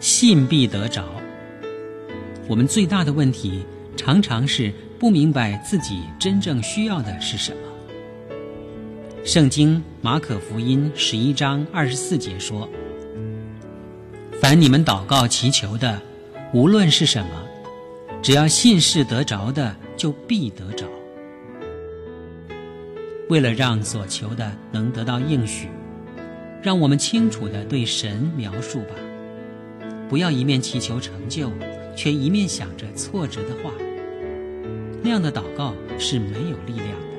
信必得着。我们最大的问题常常是不明白自己真正需要的是什么。圣经马可福音11章24节说，凡你们祷告祈求的，无论是什么，只要信是得着的，就必得着。为了让所求的能得到应许，让我们清楚地对神描述吧，不要一面祈求成就，却一面想着挫折的话，那样的祷告是没有力量的。